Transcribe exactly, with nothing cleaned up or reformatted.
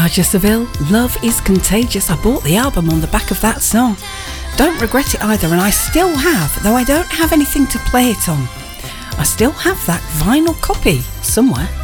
Nadia Seville, Love is Contagious. I bought the album on the back of that song. Don't regret it either, and I still have, though I don't have anything to play it on. I still have that vinyl copy somewhere.